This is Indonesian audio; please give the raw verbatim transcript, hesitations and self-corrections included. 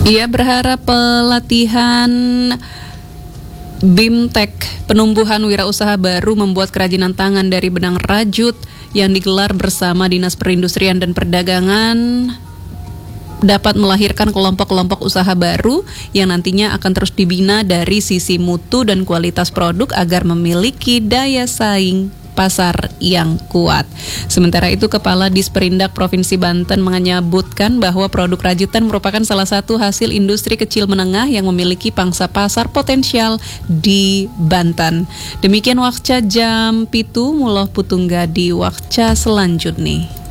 Ia berharap pelatihan BIMTEK penumbuhan wirausaha baru membuat kerajinan tangan dari benang rajut yang digelar bersama Dinas Perindustrian dan Perdagangan dapat melahirkan kelompok-kelompok usaha baru yang nantinya akan terus dibina dari sisi mutu dan kualitas produk agar memiliki daya saing pasar yang kuat. Sementara itu, Kepala Disperindak Provinsi Banten menyebutkan bahwa produk rajutan merupakan salah satu hasil industri kecil menengah yang memiliki pangsa pasar potensial di Banten. Demikian wakca jam pitu muloh putunggadi wakca selanjutnya.